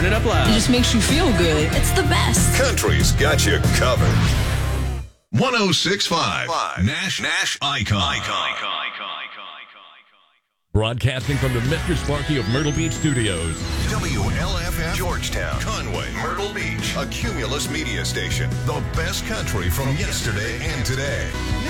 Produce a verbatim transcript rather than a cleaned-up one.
it up loud. It just makes you feel good. It's the best. Country's got you covered. one oh six point five Nash Nash Icon. Icon. Broadcasting from the Mister Sparky of Myrtle Beach Studios. W L F F Georgetown, Conway, Myrtle Beach, a Cumulus media station. The best country from yesterday and today.